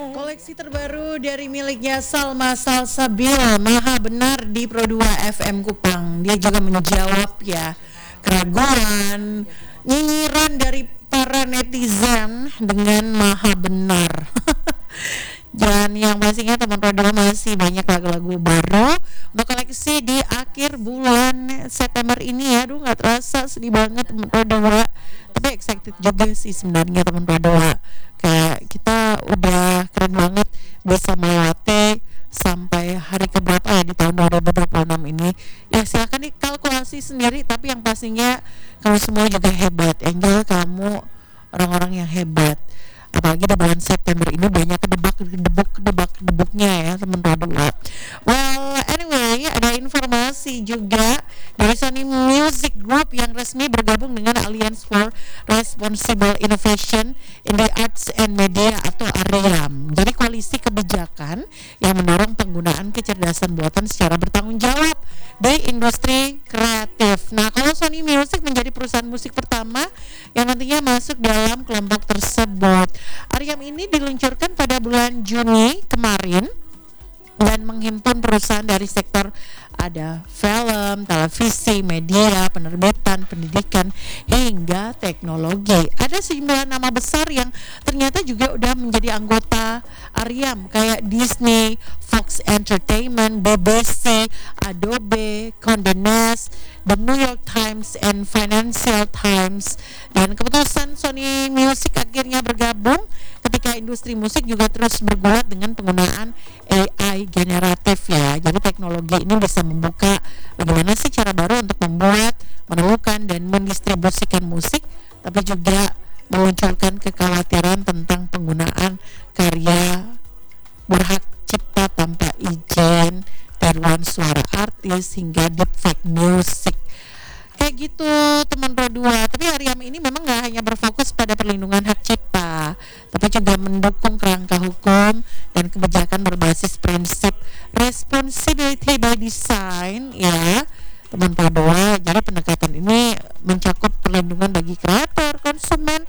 Koleksi terbaru dari miliknya Salma Salsabil, Maha Benar di Pro 2 FM Kupang. Dia juga menjawab ya keraguan, nyinyiran dari para netizen dengan Maha Benar. Dan yang pastinya teman Pro 2 masih banyak lagu-lagu baru untuk koleksi di akhir bulan September ini ya. Aduh, gak terasa, sedih banget teman Pro 2. Tapi excited juga sih sebenarnya teman Pro 2. Kayak kita udah keren banget bisa melewati sampai hari keberapa ya di tahun 2026 ini. Ya silakan dikalkulasi sendiri, tapi yang pastinya kamu semua juga hebat. Angel, kamu orang-orang yang hebat. Apalagi di bulan September ini banyak kedebuk-kedebuknya ya teman Radua. Well, anyway, ada informasi juga dari Sony Music Group yang resmi bergabung dengan Alliance for Responsible Innovation in the Arts and Media atau ARIAM. Jadi koalisi kebijakan yang mendorong penggunaan kecerdasan buatan secara bertanggung jawab di industri kreatif. Nah, kalau Sony Music menjadi perusahaan musik pertama yang nantinya masuk dalam kelompok tersebut. ARIAM ini diluncurkan pada bulan Juni kemarin dan menghimpun perusahaan dari sektor ada film, televisi, media, penerbitan, pendidikan, hingga teknologi. Ada sejumlah nama besar yang ternyata juga udah menjadi anggota ARIAM kayak Disney, Fox Entertainment, BBC, Adobe, Condé Nast, The New York Times, and Financial Times. Dan keputusan Sony Music akhirnya bergabung ketika industri musik juga terus bergulat dengan penggunaan AI generatif ya. Jadi teknologi ini bisa membuka bagaimana sih cara baru untuk membuat, menemukan, dan mendistribusikan musik, tapi juga memunculkan kekhawatiran tentang penggunaan karya berhak cipta tanpa izin, tiruan suara artis, hingga deepfake music. Kayak gitu teman Pro 2. Tapi ARIAM ini memang gak hanya berfokus pada perlindungan hak cipta, tapi juga mendukung kerangka hukum dan kebijakan berbasis prinsip responsibility by design ya teman Pro 2. Jadi pendekatan ini mencakup perlindungan bagi kreator, konsumen,